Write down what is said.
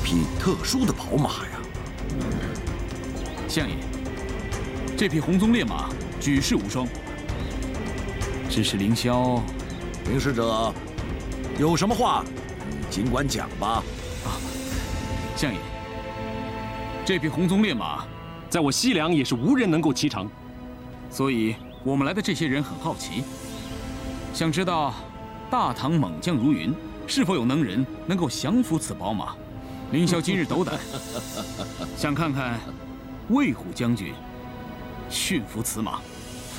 匹特殊的宝马呀。 相爷，这匹红鬃烈马举世无双，只是凌霄。 明使者，有什么话，你尽管讲吧。 相爷，这匹红鬃烈马， 在我西凉也是无人能够骑乘， 所以我们来的这些人很好奇，想知道大唐猛将如云，是否有能人能够降服此宝马？凌霄今日斗胆，想看看魏虎将军驯服此马。